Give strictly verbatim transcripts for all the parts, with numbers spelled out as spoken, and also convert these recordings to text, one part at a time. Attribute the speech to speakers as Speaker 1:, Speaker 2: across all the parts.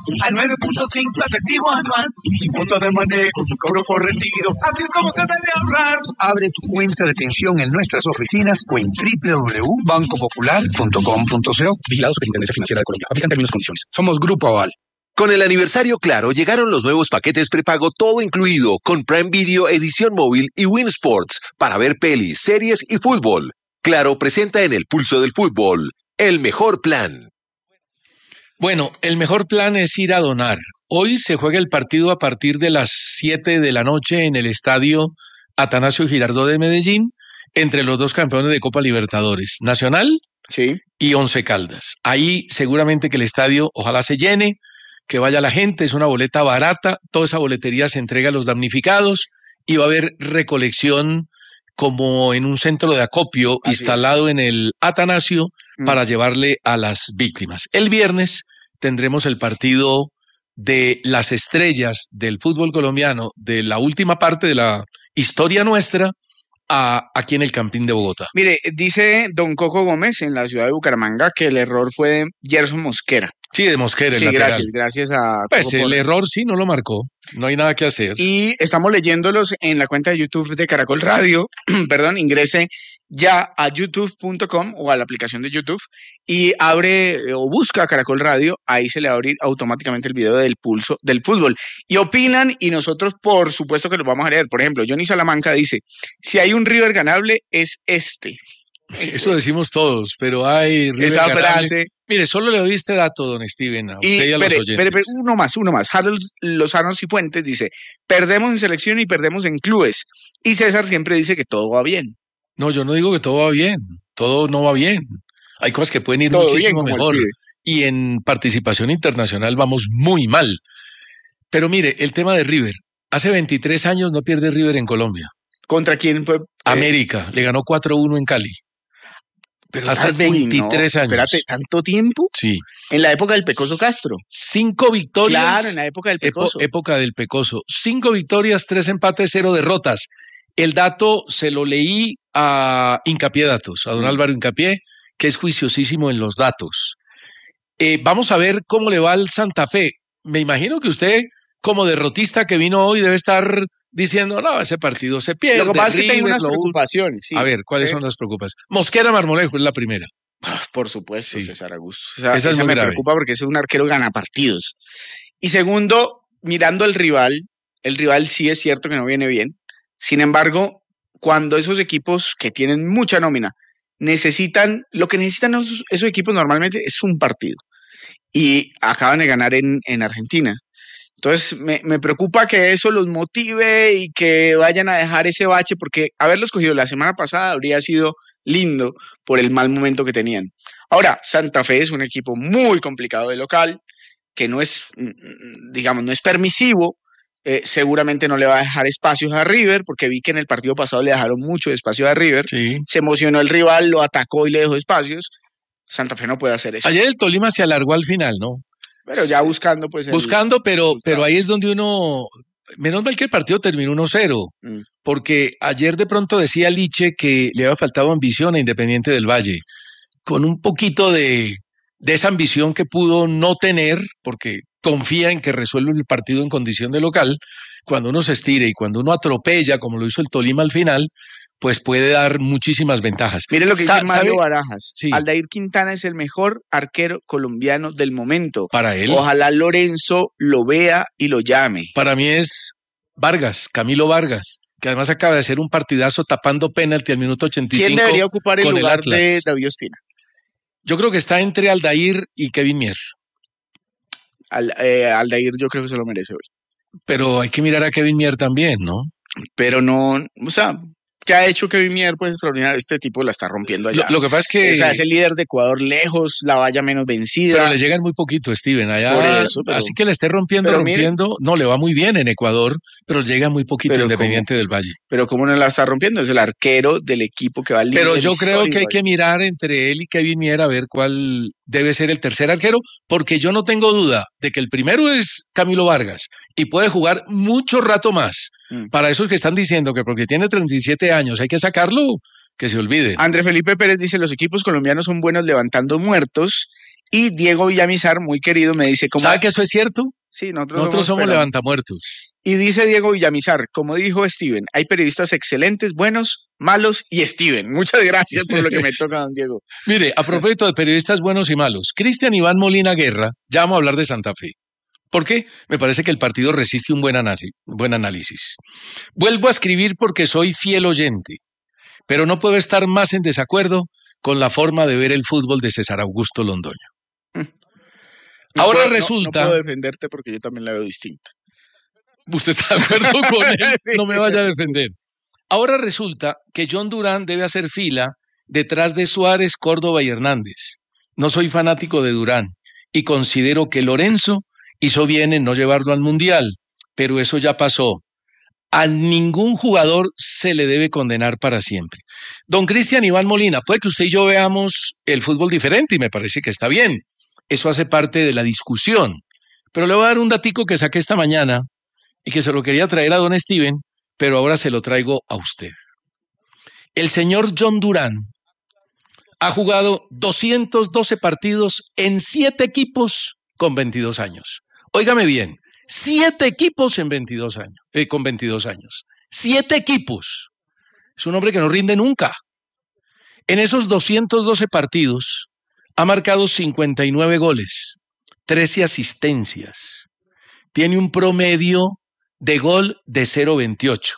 Speaker 1: al nueve punto cinco efectivo anual y sin punto de manejo, sin cobro por retiro. Así es como se debe ahorrar. Abre tu cuenta de pensión en nuestras oficinas o en doble u doble u doble u punto banco popular punto com punto co. Vigilado Superintendencia Financiera de Colombia. Aplican términos y condiciones. Somos Grupo Aval.
Speaker 2: Con el aniversario Claro llegaron los nuevos paquetes prepago todo incluido con Prime Video edición móvil y Win Sports para ver pelis, series y fútbol. Claro presenta en el pulso del fútbol el mejor plan.
Speaker 3: Bueno, el mejor plan es ir a donar. Hoy se juega el partido a partir de las siete de la noche en el estadio Atanasio Girardot de Medellín entre los dos campeones de Copa Libertadores, Nacional
Speaker 4: sí.
Speaker 3: y Once Caldas. Ahí seguramente que el estadio ojalá se llene, que vaya la gente, es una boleta barata, toda esa boletería se entrega a los damnificados y va a haber recolección como en un centro de acopio Así instalado es. en el Atanasio mm. para llevarle a las víctimas. El viernes tendremos el partido de las estrellas del fútbol colombiano, de la última parte de la historia nuestra, a, aquí en el Campín de Bogotá.
Speaker 4: Mire, dice don Coco Gómez en la ciudad de Bucaramanga que el error fue de Gerson Mosquera.
Speaker 3: Sí, de Mosquera,
Speaker 4: sí,
Speaker 3: el lateral.
Speaker 4: Gracias, gracias a...
Speaker 3: Pues
Speaker 4: Coco
Speaker 3: el
Speaker 4: por...
Speaker 3: error sí no lo marcó, no hay nada que hacer.
Speaker 4: Y estamos leyéndolos en la cuenta de YouTube de Caracol Radio, perdón, ingrese ya a youtube punto com o a la aplicación de YouTube y abre o busca Caracol Radio, ahí se le va a abrir automáticamente el video del pulso del fútbol. Y opinan y nosotros por supuesto que los vamos a leer. Por ejemplo, Johnny Salamanca dice, si hay un River ganable es este.
Speaker 3: Eso decimos todos, pero hay River
Speaker 4: esa
Speaker 3: ganable.
Speaker 4: frase.
Speaker 3: Mire, solo le doy este dato, don Steven, a usted y, y a
Speaker 4: pere,
Speaker 3: los oyentes.
Speaker 4: Pere, pere, uno más, uno más. Harold Lozano Cifuentes dice, perdemos en selección y perdemos en clubes. Y César siempre dice que todo va bien.
Speaker 3: No, yo no digo que todo va bien, todo no va bien. Hay cosas que pueden ir todo muchísimo bien, mejor. Y en participación internacional vamos muy mal. Pero mire, el tema de River. Hace veintitrés años no pierde River en Colombia.
Speaker 4: ¿Contra quién fue?
Speaker 3: América, eh... le ganó cuatro uno en Cali.
Speaker 4: Pero
Speaker 3: hace veintitrés
Speaker 4: no,
Speaker 3: años.
Speaker 4: Espérate, ¿tanto tiempo?
Speaker 3: Sí.
Speaker 4: En la época del Pecoso Castro.
Speaker 3: Cinco victorias.
Speaker 4: Claro, en la época del Pecoso.
Speaker 3: Epo, época del Pecoso. Cinco victorias, tres empates, cero derrotas. El dato se lo leí a Hincapié Datos, a don Álvaro Hincapié, que es juiciosísimo en los datos. Eh, vamos a ver cómo le va al Santa Fe. Me imagino que usted, como derrotista que vino hoy, debe estar diciendo, no, ese partido se pierde.
Speaker 4: Lo que pasa es que tengo unas preocupaciones. Sí.
Speaker 3: A ver, ¿cuáles ¿Eh? son las preocupaciones? Mosquera Marmolejo es la primera.
Speaker 4: Por supueso, sí. César Augusto. O sea,
Speaker 3: esa es
Speaker 4: esa
Speaker 3: muy
Speaker 4: me
Speaker 3: grave.
Speaker 4: preocupa porque es un arquero gana partidos. Y segundo, mirando al rival, el rival sí es cierto que no viene bien. Sin embargo, cuando esos equipos que tienen mucha nómina necesitan, lo que necesitan esos, esos equipos normalmente es un partido. Y acaban de ganar en, en Argentina. Entonces me, me preocupa que eso los motive y que vayan a dejar ese bache, porque haberlos cogido la semana pasada habría sido lindo por el mal momento que tenían. Ahora, Santa Fe es un equipo muy complicado de local, que no es, digamos, no es permisivo. Eh, seguramente no le va a dejar espacios a River, porque vi que en el partido pasado le dejaron mucho espacio a River.
Speaker 3: Sí.
Speaker 4: Se emocionó el rival, lo atacó y le dejó espacios. Santa Fe no puede hacer eso.
Speaker 3: Ayer el Tolima se alargó al final, ¿no?
Speaker 4: Pero ya buscando, pues. El...
Speaker 3: Buscando, pero, pero ahí es donde uno. Menos mal que el partido terminó uno cero, mm. porque ayer de pronto decía Liche que le había faltado ambición a Independiente del Valle. Con un poquito de, de esa ambición que pudo no tener, porque confía en que resuelve el partido en condición de local, cuando uno se estire y cuando uno atropella, como lo hizo el Tolima al final, pues puede dar muchísimas ventajas.
Speaker 4: Mire lo que dice Mario Barajas.
Speaker 3: Sí.
Speaker 4: Aldair Quintana es el mejor arquero colombiano del momento.
Speaker 3: Para él.
Speaker 4: Ojalá Lorenzo lo vea y lo llame.
Speaker 3: Para mí es Vargas, Camilo Vargas, que además acaba de hacer un partidazo tapando penalti al minuto ochenta y cinco.
Speaker 4: ¿Quién debería ocupar el lugar
Speaker 3: el
Speaker 4: de David Ospina?
Speaker 3: Yo creo que está entre Aldair y Kevin Mier.
Speaker 4: Al, eh, Aldair yo creo que se lo merece hoy.
Speaker 3: Pero hay que mirar a Kevin Mier también, ¿no?
Speaker 4: Pero no, o sea, ¿qué ha hecho Kevin Mier? Pues extraordinario, este tipo la está rompiendo allá.
Speaker 3: Lo, lo que pasa es que...
Speaker 4: O sea, es el líder de Ecuador lejos, la valla menos vencida.
Speaker 3: Pero le llegan muy poquito, Steven, allá.
Speaker 4: Por eso, pero,
Speaker 3: así que le esté rompiendo, rompiendo. Mire, no, le va muy bien en Ecuador, pero llega muy poquito Independiente del Valle.
Speaker 4: Pero ¿cómo no la está rompiendo? Es el arquero del equipo que va al líder.
Speaker 3: Pero yo creo que hay que mirar entre él y Kevin Mier a ver cuál debe ser el tercer arquero, porque yo no tengo duda de que el primero es Camilo Vargas y puede jugar mucho rato más. Mm. Para esos que están diciendo que porque tiene treinta y siete años hay que sacarlo, que se olvide.
Speaker 4: André Felipe Pérez dice, los equipos colombianos son buenos levantando muertos Y Diego Villamizar, muy querido, me dice... ¿cómo...
Speaker 3: ¿Sabe que eso es cierto?
Speaker 4: Sí, nosotros,
Speaker 3: nosotros somos, somos
Speaker 4: pero...
Speaker 3: levantamuertos.
Speaker 4: Y dice Diego Villamizar, como dijo Steven, hay periodistas excelentes, buenos, malos y Steven. Muchas gracias por lo que me toca, don Diego.
Speaker 3: Mire, a propósito de periodistas buenos y malos, Cristian Iván Molina Guerra, ya vamos a hablar de Santa Fe. ¿Por qué? Me parece que el partido resiste un buen análisis, buen análisis. Vuelvo a escribir porque soy fiel oyente, pero no puedo estar más en desacuerdo con la forma de ver el fútbol de César Augusto Londoño.
Speaker 4: No
Speaker 3: Ahora
Speaker 4: puedo,
Speaker 3: resulta...
Speaker 4: No, no puedo defenderte porque yo también la veo distinta.
Speaker 3: ¿Usted está de acuerdo con él? Sí. No me vaya a defender. Ahora resulta que John Durán debe hacer fila detrás de Suárez, Córdoba y Hernández. No soy fanático de Durán y considero que Lorenzo hizo bien en no llevarlo al Mundial, pero eso ya pasó. A ningún jugador se le debe condenar para siempre. Don Cristian Iván Molina, puede que usted y yo veamos el fútbol diferente y me parece que está bien. Eso hace parte de la discusión. Pero le voy a dar un datico que saqué esta mañana y que se lo quería traer a don Steven, pero ahora se lo traigo a usted. El señor John Durán ha jugado doscientos doce partidos en siete equipos con veintidós años. Óigame bien, siete equipos en veintidós años, eh, con veintidós años. Siete equipos. Es un hombre que no rinde nunca. En esos doscientos doce partidos ha marcado cincuenta y nueve goles, trece asistencias. Tiene un promedio de gol de cero punto veintiocho.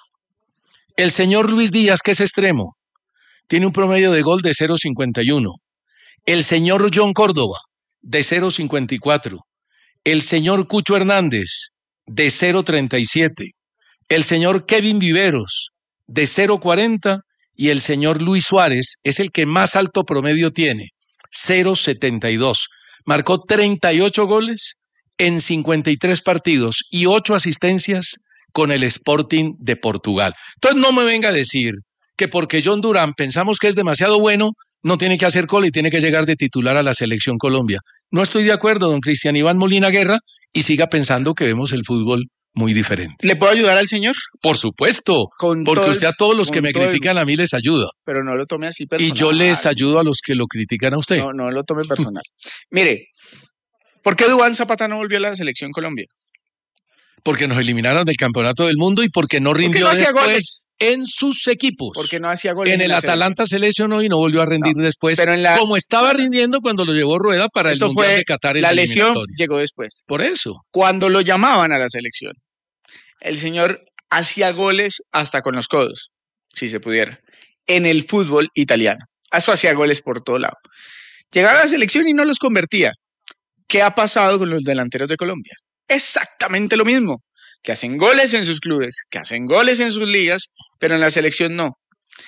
Speaker 3: El señor Luis Díaz, que es extremo, tiene un promedio de gol de cero punto cincuenta y uno. El señor John Córdoba, de cero punto cincuenta y cuatro. El señor Cucho Hernández, de cero punto treinta y siete. El señor Kevin Viveros, de cero punto cuarenta. Y el señor Luis Suárez es el que más alto promedio tiene, cero punto setenta y dos. Marcó treinta y ocho goles en cincuenta y tres partidos y ocho asistencias con el Sporting de Portugal. Entonces no me venga a decir que porque John Durán pensamos que es demasiado bueno, no tiene que hacer cola y tiene que llegar de titular a la Selección Colombia. No estoy de acuerdo, don Cristian Iván Molina Guerra, y siga pensando que vemos el fútbol muy diferente.
Speaker 4: ¿Le puedo ayudar al señor?
Speaker 3: Por supuesto,
Speaker 4: con
Speaker 3: porque usted
Speaker 4: el,
Speaker 3: a todos los que me critican
Speaker 4: el...
Speaker 3: a mí les ayuda.
Speaker 4: Pero no lo tome así personal.
Speaker 3: Y yo les ayudo a los que lo critican a usted.
Speaker 4: No, no lo tome personal. Mire, ¿por qué Duván Zapata no volvió a la Selección Colombia?
Speaker 3: Porque nos eliminaron del Campeonato del Mundo y porque no rindió
Speaker 4: porque no
Speaker 3: después
Speaker 4: goles?
Speaker 3: en sus equipos.
Speaker 4: Porque no hacía goles.
Speaker 3: En, en el Atalanta se lesionó y no volvió a rendir no, después,
Speaker 4: pero en la...
Speaker 3: como estaba rindiendo cuando lo llevó Rueda para
Speaker 4: eso
Speaker 3: el Mundial
Speaker 4: fue,
Speaker 3: de Qatar.
Speaker 4: La lesión llegó después.
Speaker 3: Por eso.
Speaker 4: Cuando lo llamaban a la selección, el señor hacía goles hasta con los codos, si se pudiera, en el fútbol italiano. Eso hacía goles por todo lado. Llegaba a la selección y no los convertía. ¿Qué ha pasado con los delanteros de Colombia? Exactamente lo mismo. Que hacen goles en sus clubes, que hacen goles en sus ligas, pero en la selección no.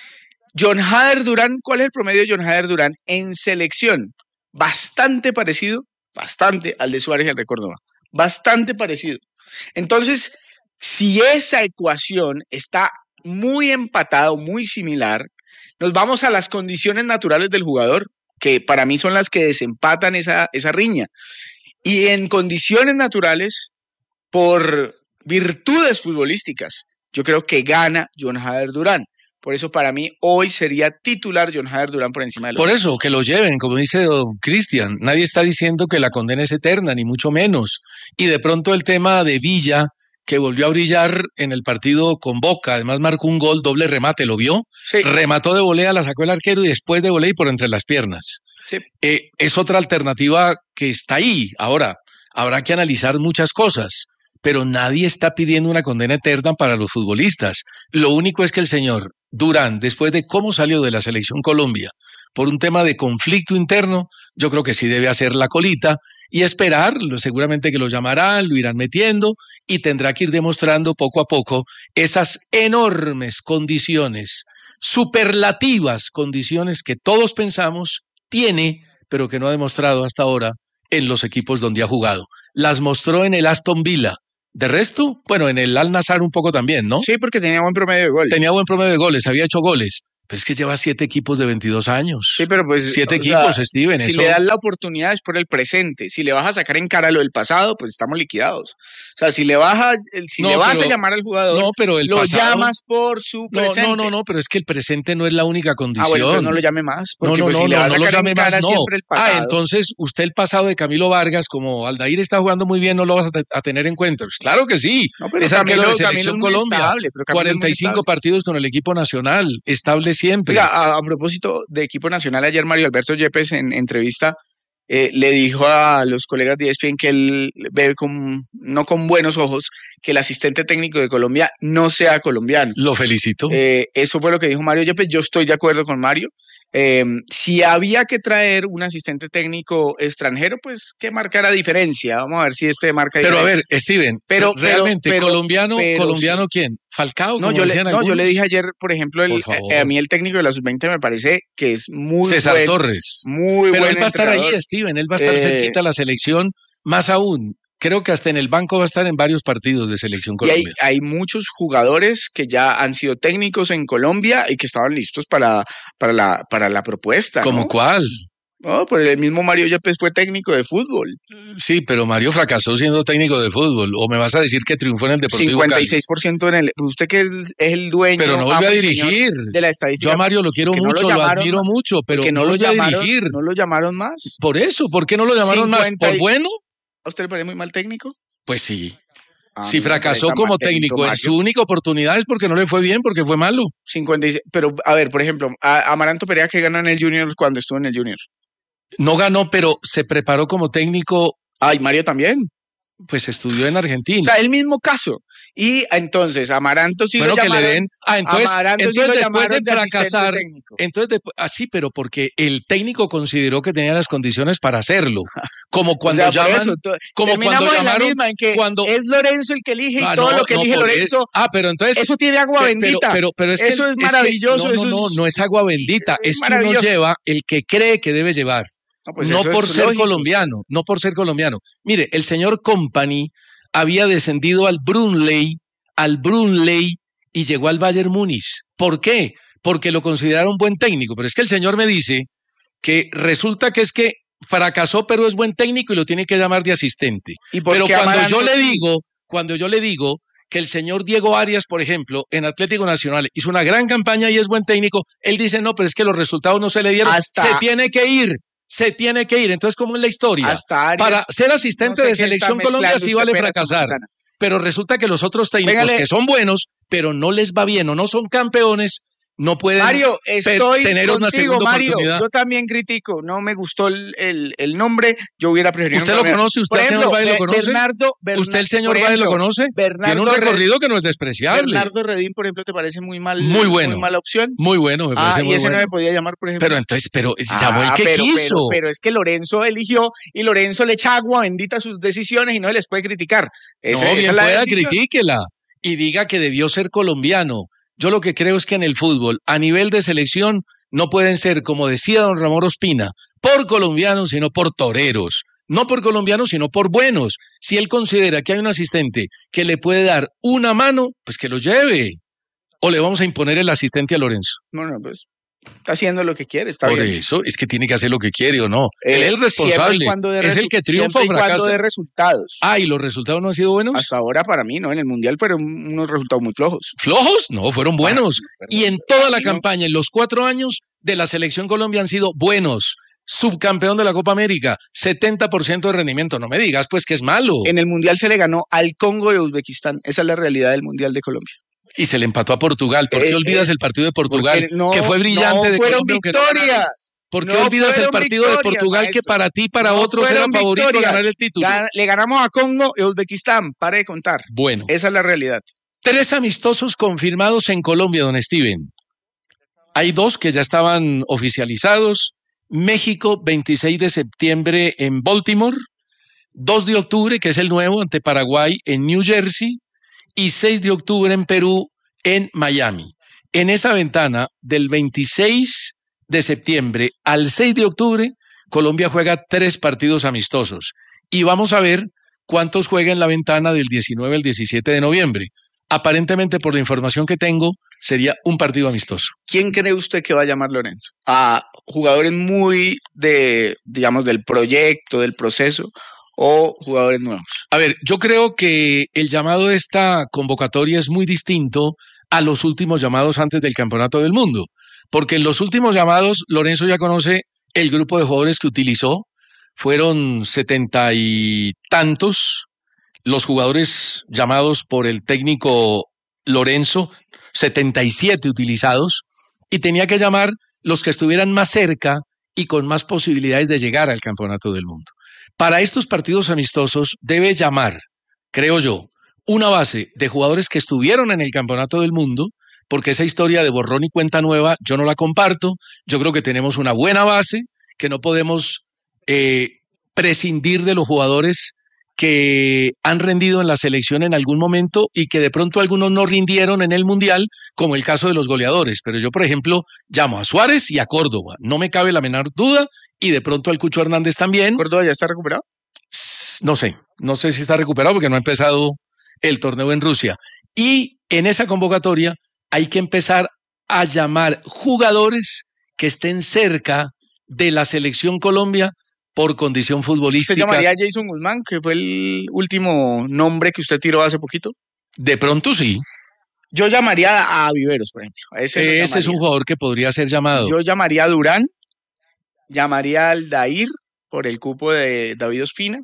Speaker 4: John Hader Durán, ¿cuál es el promedio de John Hader Durán en selección? Bastante parecido, bastante al de Suárez y al de Córdoba. Bastante parecido. Entonces, si esa ecuación está muy empatada o muy similar, nos vamos a las condiciones naturales del jugador, que para mí son las que desempatan esa, esa riña. Y en condiciones naturales, por virtudes futbolísticas, yo creo que gana John Hader Durán. Por eso para mí hoy sería titular John Hader Durán por encima de los
Speaker 3: Por eso, otros. Que lo lleven, como dice don Cristian. Nadie está diciendo que la condena es eterna, ni mucho menos. Y de pronto el tema de Villa, que volvió a brillar en el partido con Boca, además marcó un gol, doble remate, ¿lo vio?
Speaker 4: Sí.
Speaker 3: Remató de volea, la sacó el arquero y después de volea y por entre las piernas.
Speaker 4: Sí.
Speaker 3: Eh, es otra alternativa que está ahí. Ahora, habrá que analizar muchas cosas. Pero nadie está pidiendo una condena eterna para los futbolistas. Lo único es que el señor Durán, después de cómo salió de la Selección Colombia, por un tema de conflicto interno, yo creo que sí debe hacer la colita y esperar, seguramente que lo llamarán, lo irán metiendo y tendrá que ir demostrando poco a poco esas enormes condiciones, superlativas condiciones que todos pensamos tiene, pero que no ha demostrado hasta ahora en los equipos donde ha jugado. Las mostró en el Aston Villa. De resto, bueno, en el Al-Nassr un poco también, ¿no?
Speaker 4: Sí, porque tenía buen promedio de goles.
Speaker 3: Tenía buen promedio de goles, había hecho goles, Pues es que lleva siete equipos de veintidós años.
Speaker 4: Sí, pero pues...
Speaker 3: Siete equipos, sea, Steven.
Speaker 4: Si
Speaker 3: eso...
Speaker 4: le das la oportunidad es por el presente. Si le vas a sacar en cara lo del pasado, pues estamos liquidados. O sea, si le vas a, si
Speaker 3: no,
Speaker 4: le vas
Speaker 3: pero,
Speaker 4: a llamar al jugador,
Speaker 3: no, pero el
Speaker 4: lo
Speaker 3: pasado...
Speaker 4: llamas por su presente.
Speaker 3: No, no, no, no, pero es que el presente no es la única condición.
Speaker 4: Ah, bueno, entonces no lo llame más. Porque
Speaker 3: no, no,
Speaker 4: pues,
Speaker 3: no,
Speaker 4: si le
Speaker 3: no,
Speaker 4: vas
Speaker 3: no
Speaker 4: a
Speaker 3: lo
Speaker 4: sacar
Speaker 3: llame
Speaker 4: en
Speaker 3: más,
Speaker 4: cara
Speaker 3: no.
Speaker 4: siempre el pasado.
Speaker 3: Ah, entonces usted el pasado de Camilo Vargas, como Aldair está jugando muy bien, no lo vas a, te a tener en cuenta. Pues claro que sí.
Speaker 4: No, pero
Speaker 3: es
Speaker 4: Camilo,
Speaker 3: arquero de Selección
Speaker 4: Camilo
Speaker 3: Colombia.
Speaker 4: Estable, pero
Speaker 3: cuarenta y cinco partidos con el equipo nacional, estable siempre.
Speaker 4: Mira, a, a propósito de equipo nacional, ayer Mario Alberto Yepes en entrevista eh, le dijo a los colegas de E S P N que él ve con, no con buenos ojos que el asistente técnico de Colombia no sea colombiano.
Speaker 3: Lo felicito.
Speaker 4: Eh, eso fue lo que dijo Mario Yepes. Yo estoy de acuerdo con Mario. Eh, si había que traer un asistente técnico extranjero, pues que marcara diferencia. Vamos a ver si este marca
Speaker 3: pero
Speaker 4: diferencia.
Speaker 3: Pero a ver, Steven, pero, realmente, pero, colombiano, pero, colombiano sí. ¿Quién? ¿Falcao?
Speaker 4: No, yo le, no yo le dije ayer, por ejemplo, el, por a, a mí el técnico de la sub veinte me parece que es muy
Speaker 3: César
Speaker 4: buen,
Speaker 3: Torres.
Speaker 4: Muy
Speaker 3: pero
Speaker 4: buen
Speaker 3: él va a estar
Speaker 4: entrenador.
Speaker 3: ahí, Steven, él va a estar eh, cerquita a la selección, más aún. Creo que hasta en el banco va a estar en varios partidos de Selección Colombia.
Speaker 4: Y hay, hay muchos jugadores que ya han sido técnicos en Colombia y que estaban listos para, para, la, para la propuesta.
Speaker 3: ¿Cómo
Speaker 4: ¿no?
Speaker 3: cuál?
Speaker 4: No, pero el mismo Mario Yepes fue técnico de fútbol.
Speaker 3: Sí, pero Mario fracasó siendo técnico de fútbol. ¿O me vas a decir que triunfó en el Deportivo
Speaker 4: cincuenta y seis por ciento
Speaker 3: Cali?
Speaker 4: En el... Usted que es, es el dueño...
Speaker 3: Pero no vuelve a dirigir.
Speaker 4: De la estadística.
Speaker 3: Yo a Mario lo quiero mucho,
Speaker 4: no lo,
Speaker 3: lo admiro mucho, pero
Speaker 4: no,
Speaker 3: no
Speaker 4: lo
Speaker 3: vuelve
Speaker 4: llamaron,
Speaker 3: a dirigir.
Speaker 4: ¿No lo llamaron más?
Speaker 3: Por eso, ¿por qué no lo llamaron más? ¿Por bueno?
Speaker 4: ¿A usted le parece muy mal técnico?
Speaker 3: Pues sí.
Speaker 4: Ah,
Speaker 3: si fracasó como técnico, en su única oportunidad es porque no le fue bien, porque fue malo.
Speaker 4: cincuenta y seis, pero a ver, por ejemplo, a Amaranto Perea que gana en el Junior cuando estuvo en el Junior.
Speaker 3: No ganó, pero se preparó como técnico.
Speaker 4: Ay, Mario también.
Speaker 3: Pues estudió en Argentina.
Speaker 4: O sea, el mismo caso. Y entonces Amaranto sí
Speaker 3: bueno,
Speaker 4: lo llamaron.
Speaker 3: Que le den. Ah, entonces, entonces
Speaker 4: sí lo
Speaker 3: después de
Speaker 4: de
Speaker 3: fracasar. Entonces, de, así, ah, pero porque el técnico consideró que tenía las condiciones para hacerlo. Como cuando
Speaker 4: o sea,
Speaker 3: llaman.
Speaker 4: Eso,
Speaker 3: como cuando
Speaker 4: en
Speaker 3: llamaron.
Speaker 4: la misma, en que
Speaker 3: cuando,
Speaker 4: es Lorenzo el que elige
Speaker 3: ah,
Speaker 4: y todo
Speaker 3: no,
Speaker 4: lo que
Speaker 3: no,
Speaker 4: elige Lorenzo.
Speaker 3: Es, ah, pero entonces.
Speaker 4: Eso tiene agua
Speaker 3: pero,
Speaker 4: bendita.
Speaker 3: Pero, pero, pero es que,
Speaker 4: eso es maravilloso.
Speaker 3: Es que, no,
Speaker 4: eso
Speaker 3: no, no, no es agua bendita. Es, es que uno lleva el que cree que debe llevar. No, pues no por ser lógico. colombiano, no por ser colombiano. Mire, el señor Company había descendido al Brunley, al Brunley y llegó al Bayern Múnich. ¿Por qué? Porque lo consideraron buen técnico. Pero es que el señor me dice que resulta que es que fracasó, pero es buen técnico y lo tiene que llamar de asistente. ¿Y por pero qué cuando Amaranto yo le digo, cuando yo le digo que el señor Diego Arias, por ejemplo, en Atlético Nacional hizo una gran campaña y es buen técnico, él dice, no, pero es que los resultados no se le dieron. Hasta... Se tiene que ir. Se tiene que ir. Entonces, ¿cómo es la historia?
Speaker 4: Hasta Arias,
Speaker 3: para ser asistente no sé de Selección Colombia sí vale fracasar. Pero resulta que los otros técnicos Véngale. que son buenos, pero no les va bien o no son campeones, no pueden
Speaker 4: Mario, estoy
Speaker 3: tener
Speaker 4: contigo,
Speaker 3: una segunda
Speaker 4: Mario,
Speaker 3: oportunidad.
Speaker 4: Yo también critico, no me gustó el, el, el nombre, yo hubiera preferido...
Speaker 3: ¿Usted lo conoce? ¿Usted el señor Valle lo conoce?
Speaker 4: Bernardo, Bernardo,
Speaker 3: ¿Usted el señor Valle lo conoce?
Speaker 4: Bernardo
Speaker 3: Tiene un recorrido Redín, que no es despreciable.
Speaker 4: Bernardo Redín, por ejemplo, ¿te parece muy mal?
Speaker 3: Muy bueno.
Speaker 4: Muy mala opción.
Speaker 3: Muy bueno, me parece
Speaker 4: ah,
Speaker 3: muy
Speaker 4: y ese
Speaker 3: bueno.
Speaker 4: no me podía llamar, por ejemplo.
Speaker 3: Pero entonces, pero llamó ah, el que
Speaker 4: pero,
Speaker 3: quiso.
Speaker 4: Pero, pero es que Lorenzo eligió y Lorenzo le echa agua bendita a sus decisiones y no se les puede criticar.
Speaker 3: Esa, no, bien pueda, critíquela y diga que debió ser colombiano. Yo lo que creo es que en el fútbol, a nivel de selección, no pueden ser, como decía don Ramón Ospina, por colombianos, sino por toreros. No por colombianos, sino por buenos. Si él considera que hay un asistente que le puede dar una mano, pues que lo lleve. O le vamos a imponer el asistente a Lorenzo.
Speaker 4: Bueno, pues está haciendo lo que quiere, está
Speaker 3: Por
Speaker 4: bien.
Speaker 3: eso, es que tiene que hacer lo que quiere o no.
Speaker 4: Eh,
Speaker 3: él es el responsable, es el que triunfa o fracasa.
Speaker 4: Cuando de resultados.
Speaker 3: Ah, ¿y los resultados no han sido buenos?
Speaker 4: Hasta ahora para mí, ¿no? En el Mundial fueron unos resultados muy flojos.
Speaker 3: ¿Flojos? No, fueron buenos. Ah, perdón, y en toda la campaña, en los cuatro años de la Selección Colombia han sido buenos. Subcampeón de la Copa América, setenta por ciento de rendimiento. No me digas, pues, que es malo.
Speaker 4: En el Mundial se le ganó al Congo de Uzbekistán. Esa es la realidad del Mundial de Colombia.
Speaker 3: Y se le empató a Portugal. ¿Por qué eh, olvidas eh, el partido de Portugal?
Speaker 4: No,
Speaker 3: que fue brillante.
Speaker 4: No
Speaker 3: de
Speaker 4: fueron
Speaker 3: Colombia,
Speaker 4: victorias.
Speaker 3: No ¿Por qué no olvidas el partido de Portugal maestro. que para ti y para no otros era favorito a ganar el título?
Speaker 4: Gan le ganamos a Congo y Uzbekistán. Pare de contar.
Speaker 3: Bueno.
Speaker 4: Esa es la realidad.
Speaker 3: Tres amistosos confirmados en Colombia, don Steven. Hay dos que ya estaban oficializados. México, veintiséis de septiembre en Baltimore. dos de octubre, que es el nuevo, ante Paraguay en New Jersey. Y seis de octubre en Perú, en Miami. En esa ventana, del veintiséis de septiembre al seis de octubre, Colombia juega tres partidos amistosos. Y vamos a ver cuántos juega en la ventana del diecinueve al diecisiete de noviembre. aparentemente por la información que tengo, sería un partido amistoso.
Speaker 4: ¿Quién cree usted que va a llamar Lorenzo? ¿A jugadores muy de, digamos, del proyecto, del proceso, o jugadores nuevos?
Speaker 3: A ver, yo creo que el llamado de esta convocatoria es muy distinto a los últimos llamados antes del Campeonato del Mundo, porque en los últimos llamados Lorenzo ya conoce el grupo de jugadores que utilizó, fueron setenta y tantos los jugadores llamados por el técnico Lorenzo, setenta y siete utilizados, y tenía que llamar los que estuvieran más cerca y con más posibilidades de llegar al Campeonato del Mundo. Para estos partidos amistosos debe llamar, creo yo, una base de jugadores que estuvieron en el Campeonato del Mundo, porque esa historia de borrón y cuenta nueva yo no la comparto. Yo creo que tenemos una buena base, que no podemos eh, prescindir de los jugadores que han rendido en la selección en algún momento y que de pronto algunos no rindieron en el Mundial, como el caso de los goleadores. Pero yo, por ejemplo, llamo a Suárez y a Córdoba. No me cabe la menor duda, y de pronto al Cucho Hernández también.
Speaker 4: ¿Córdoba ya está recuperado?
Speaker 3: No sé, no sé si está recuperado porque no ha empezado el torneo en Rusia. Y en esa convocatoria hay que empezar a llamar jugadores que estén cerca de la selección Colombia por condición futbolística.
Speaker 4: ¿Usted llamaría a Jason Guzmán, que fue el último nombre que usted tiró hace poquito?
Speaker 3: De pronto sí.
Speaker 4: Yo llamaría a Viveros, por ejemplo. A ese
Speaker 3: ese es un jugador que podría ser llamado.
Speaker 4: Yo llamaría a Durán, llamaría al Dair por el cupo de David Ospina.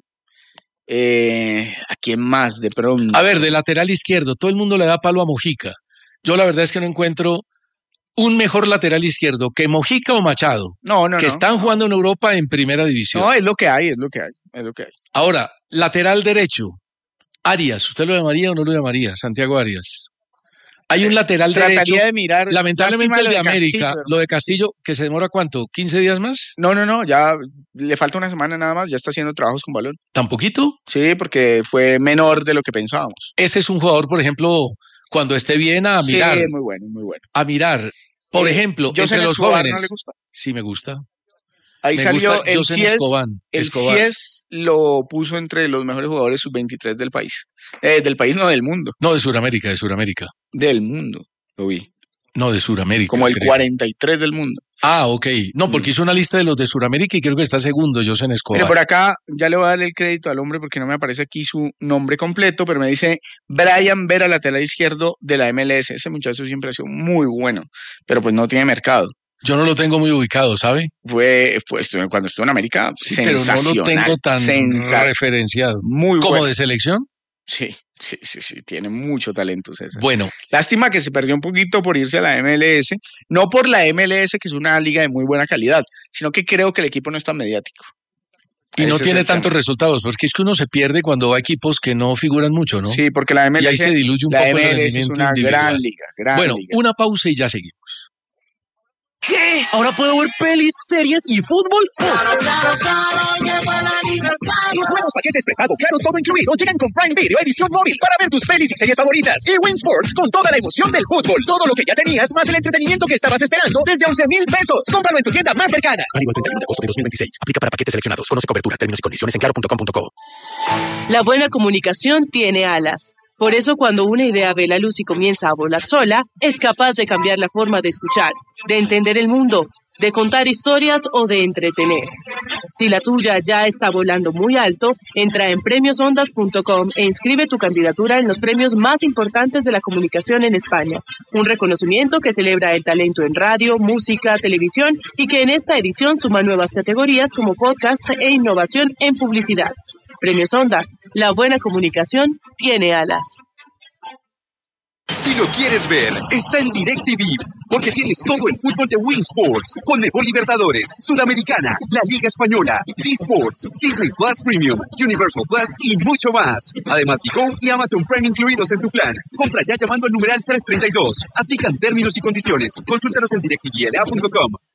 Speaker 4: Eh, ¿A quién más de pronto?
Speaker 3: A ver, de lateral izquierdo, todo el mundo le da palo a Mojica. Yo la verdad es que no encuentro un mejor lateral izquierdo que Mojica o Machado.
Speaker 4: No, no,
Speaker 3: que
Speaker 4: no.
Speaker 3: están jugando en Europa en primera división.
Speaker 4: No, es lo que hay, es lo que hay, es lo que hay.
Speaker 3: Ahora, lateral derecho, Arias, ¿usted lo llamaría o no lo llamaría? Santiago Arias. Hay un lateral
Speaker 4: Trataría
Speaker 3: derecho.
Speaker 4: de mirar.
Speaker 3: Lamentablemente el de,
Speaker 4: de
Speaker 3: América,
Speaker 4: Castillo,
Speaker 3: lo de Castillo, que se demora ¿cuánto? ¿quince días más?
Speaker 4: No, no, no, ya le falta una semana nada más, ya está haciendo trabajos con balón.
Speaker 3: ¿Tan poquito?
Speaker 4: Sí, porque fue menor de lo que pensábamos.
Speaker 3: Ese es un jugador, por ejemplo, cuando esté bien a mirar.
Speaker 4: Sí, muy bueno, muy bueno.
Speaker 3: A mirar. Por
Speaker 4: eh,
Speaker 3: ejemplo, entre los
Speaker 4: Escobar,
Speaker 3: jóvenes.
Speaker 4: ¿no le gusta?
Speaker 3: Sí, me gusta.
Speaker 4: Ahí
Speaker 3: me
Speaker 4: salió
Speaker 3: gusta
Speaker 4: el C I E S.
Speaker 3: Escobar.
Speaker 4: El
Speaker 3: Escobar.
Speaker 4: C I E S lo puso entre los mejores jugadores sub veintitrés del país. Eh, del país, no, del mundo.
Speaker 3: No, de Sudamérica, de Sudamérica.
Speaker 4: Del mundo, lo vi.
Speaker 3: No, de Sudamérica.
Speaker 4: Como el
Speaker 3: creo.
Speaker 4: cuarenta y tres del mundo.
Speaker 3: Ah, ok. No, porque hizo una lista de los de Sudamérica y creo que está segundo, José Escobar.
Speaker 4: Mire, por acá ya le voy a darle el crédito al hombre porque no me aparece aquí su nombre completo, pero me dice Brian Vera, lateral izquierdo de la M L S. Ese muchacho siempre ha sido muy bueno, pero pues no tiene mercado.
Speaker 3: Yo no lo tengo muy ubicado, ¿sabe?
Speaker 4: Fue, fue cuando estuvo en América,
Speaker 3: sí, pero no lo tengo tan referenciado.
Speaker 4: Muy
Speaker 3: ¿Como
Speaker 4: bueno.
Speaker 3: de selección?
Speaker 4: Sí, sí, sí, sí, tiene mucho talento, César.
Speaker 3: Bueno.
Speaker 4: Lástima que se perdió un poquito por irse a la M L S, no por la M L S, que es una liga de muy buena calidad, sino que creo que el equipo no es tan mediático.
Speaker 3: Y no
Speaker 4: Ese
Speaker 3: tiene
Speaker 4: es
Speaker 3: tantos
Speaker 4: tema.
Speaker 3: resultados, porque es que uno se pierde cuando va a equipos que no figuran mucho, ¿no?
Speaker 4: Sí, porque la M L S,
Speaker 3: y ahí se diluye un
Speaker 4: la
Speaker 3: poco
Speaker 4: M L S
Speaker 3: el rendimiento
Speaker 4: es una
Speaker 3: individual.
Speaker 4: gran liga, gran
Speaker 3: bueno,
Speaker 4: liga.
Speaker 3: una pausa y ya seguimos.
Speaker 5: ¿Qué? ¿Ahora puedo ver pelis, series y fútbol?
Speaker 6: Claro, claro, claro, llegó el aniversario.
Speaker 5: Los nuevos paquetes prepago, claro, todo incluido, llegan con Prime Video edición móvil para ver tus pelis y series favoritas. Y Win Sports con toda la emoción del fútbol. Todo lo que ya tenías, más el entretenimiento que estabas esperando desde once mil pesos. Cómpralo en tu tienda más cercana. Válido el treinta y uno de agosto de dos mil veintiséis. Aplica para paquetes seleccionados. Conoce cobertura, términos y condiciones en claro punto com punto co.
Speaker 7: La buena comunicación tiene alas. Por eso, cuando una idea ve la luz y comienza a volar sola, es capaz de cambiar la forma de escuchar, de entender el mundo, de contar historias o de entretener. Si la tuya ya está volando muy alto, entra en premios ondas punto com e inscribe tu candidatura en los premios más importantes de la comunicación en España. Un reconocimiento que celebra el talento en radio, música, televisión y que en esta edición suma nuevas categorías como podcast e innovación en publicidad. Premios Ondas, la buena comunicación tiene alas.
Speaker 1: Si lo quieres ver, está en DirecTV, porque tienes todo el fútbol de Win Sports, con Conmebol Libertadores, Sudamericana, la Liga Española, D-Sports, Disney Plus Premium, Universal Plus y mucho más. Además, Vigo y Amazon Prime incluidos en tu plan. Compra ya llamando al numeral trescientos treinta y dos. Aplican términos y condiciones. Consúltanos en directv l a punto com.